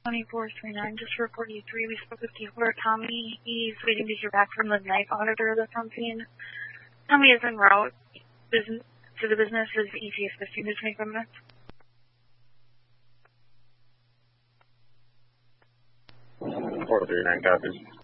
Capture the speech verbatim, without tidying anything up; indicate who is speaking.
Speaker 1: twenty-four three nine, just for forty-three, we spoke with dealer Tommy. He's waiting to hear back from the knife auditor that's on scene. Tommy is en route business, to the business. Is E T S fifteen to twenty-five minutes.
Speaker 2: four three nine copies.